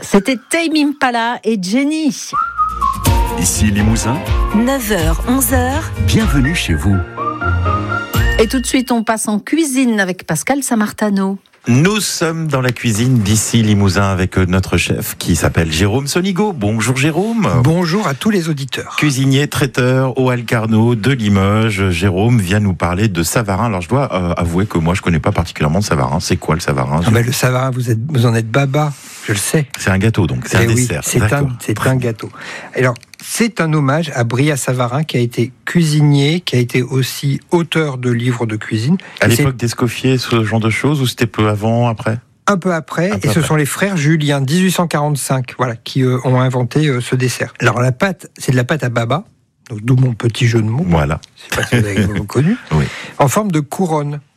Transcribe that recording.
C'était Tame Impala et Jenny. Ici Limousin, 9h, 11h. bienvenue chez vous. Et tout de suite, on passe en cuisine avec Pascal Samartano. Nous sommes dans la cuisine d'ici Limousin avec notre chef qui s'appelle Jérôme Sonigo. Bonjour Jérôme. Bonjour à tous les auditeurs. Cuisinier traiteur au Alcarno de Limoges. Jérôme vient nous parler de Savarin. Alors je dois avouer que moi je connais pas particulièrement le Savarin. C'est quoi le Savarin? Le Savarin, vous en êtes baba, je le sais. C'est un gâteau donc, c'est un dessert. C'est un gâteau. Alors, c'est un hommage à Bria Savarin qui a été cuisinier, qui a été aussi auteur de livres de cuisine. À l'époque d'Escoffier, ce genre de choses, ou c'était peu avant, après? Un peu après, ce sont les frères Julien, 1845, qui ont inventé ce dessert. Alors la pâte, c'est de la pâte à baba, donc d'où mon petit jeu de mots. Voilà. Je ne sais pas si vous avez reconnu. Oui. En forme de couronne.